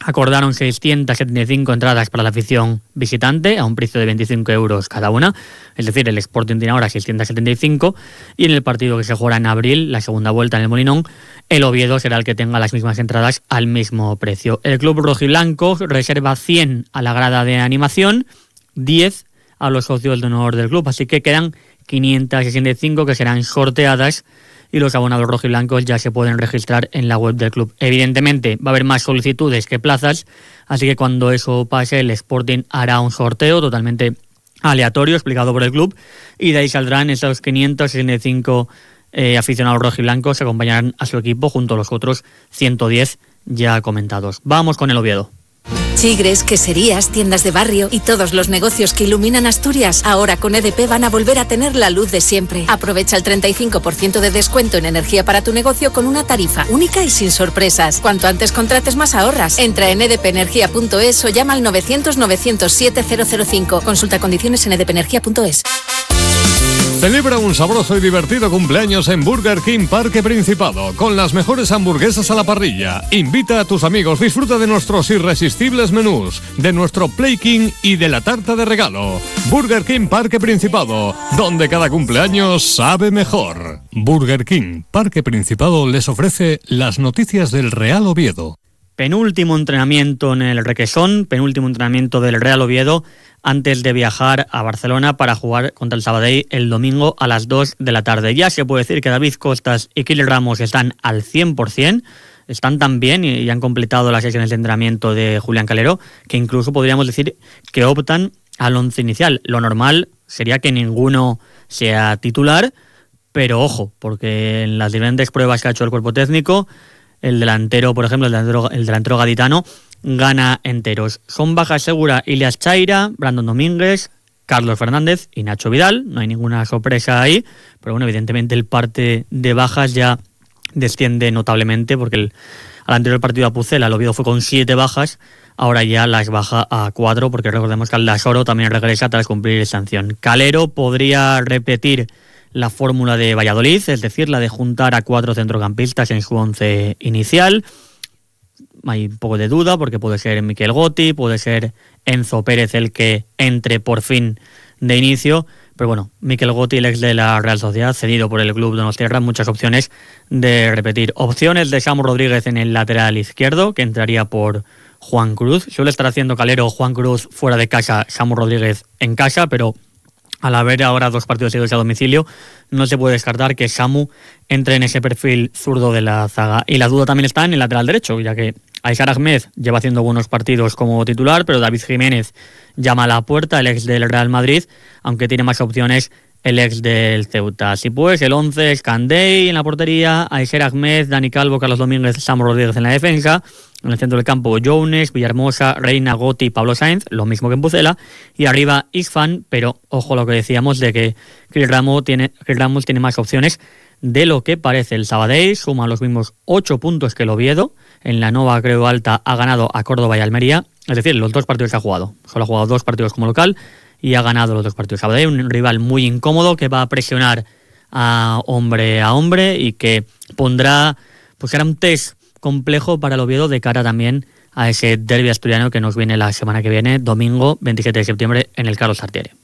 acordaron 675 entradas para la afición visitante a un precio de 25 euros cada una, es decir, el Sporting tiene ahora 675, y en el partido que se jugará en abril, la segunda vuelta en el Molinón, el Oviedo será el que tenga las mismas entradas al mismo precio. El club rojiblanco reserva 100 a la grada de animación, 10 a los socios de honor del club, así que quedan 565 que serán sorteadas, y los abonados rojiblancos ya se pueden registrar en la web del club. Evidentemente va a haber más solicitudes que plazas, así que cuando eso pase el Sporting hará un sorteo totalmente aleatorio explicado por el club, y de ahí saldrán esos 565 aficionados rojiblancos que acompañarán a su equipo junto a los otros 110 ya comentados. Vamos con el Oviedo. Chigres, queserías, tiendas de barrio y todos los negocios que iluminan Asturias ahora con EDP van a volver a tener la luz de siempre. Aprovecha el 35% de descuento en energía para tu negocio con una tarifa única y sin sorpresas. Cuanto antes contrates, más ahorras. Entra en edpenergia.es o llama al 900-907-005. Consulta condiciones en edpenergia.es. Celebra un sabroso y divertido cumpleaños en Burger King Parque Principado, con las mejores hamburguesas a la parrilla. Invita a tus amigos, disfruta de nuestros irresistibles menús, de nuestro Play King y de la tarta de regalo. Burger King Parque Principado, donde cada cumpleaños sabe mejor. Burger King Parque Principado les ofrece las noticias del Real Oviedo. Penúltimo entrenamiento en el Requesón, penúltimo entrenamiento del Real Oviedo antes de viajar a Barcelona para jugar contra el Sabadell el domingo a las 2 de la tarde. Ya se puede decir que David Costas y Kili Ramos están al 100%, están tan bien y han completado las sesiones de entrenamiento de Julián Calero, que incluso podríamos decir que optan al once inicial. Lo normal sería que ninguno sea titular, pero ojo, porque en las diferentes pruebas que ha hecho el cuerpo técnico, el delantero, por ejemplo, el delantero gaditano, gana enteros. Son bajas seguras Ilias Chaira, Brandon Domínguez, Carlos Fernández y Nacho Vidal. No hay ninguna sorpresa ahí, pero bueno, evidentemente el parte de bajas ya desciende notablemente, porque al anterior partido a Pucela el Oviedo fue con 7 bajas, ahora ya las baja a 4, porque recordemos que Aldasoro también regresa tras cumplir sanción. Calero podría repetir la fórmula de Valladolid, es decir, la de juntar a 4 centrocampistas en su 11 inicial. Hay un poco de duda porque puede ser Miquel Gotti, puede ser Enzo Pérez el que entre por fin de inicio, pero bueno, Miquel Gotti, el ex de la Real Sociedad, cedido por el club donostiarra, muchas opciones de repetir. Opciones de Samu Rodríguez en el lateral izquierdo, que entraría por Juan Cruz. Suele estar haciendo Calero Juan Cruz fuera de casa, Samu Rodríguez en casa, pero al haber ahora 2 partidos seguidos a domicilio, no se puede descartar que Samu entre en ese perfil zurdo de la zaga. Y la duda también está en el lateral derecho, ya que Aysar Ahmed lleva haciendo buenos partidos como titular, pero David Jiménez llama a la puerta, el ex del Real Madrid, aunque tiene más opciones el ex del Ceuta. Así pues, el 11 es Candei en la portería, Aysar Ahmed, Dani Calvo, Carlos Domínguez, Samu Rodríguez en la defensa. En el centro del campo, Jones, Villahermosa, Reina, Gotti y Pablo Sainz, lo mismo que en Pucela. Y arriba, Isfan, pero ojo lo que decíamos de que Chris Ramos tiene más opciones de lo que parece. El Sabadell suma los mismos 8 puntos que el Oviedo. En la Nova Creu Alta ha ganado a Córdoba y Almería. Es decir, los 2 partidos que ha jugado. Solo ha jugado 2 partidos como local y ha ganado los 2 partidos. Sabadell, un rival muy incómodo que va a presionar a hombre y que pondrá, pues será un test complejo para el Oviedo de cara también a ese derbi asturiano que nos viene la semana que viene, domingo 27 de septiembre en el Carlos Tartiere.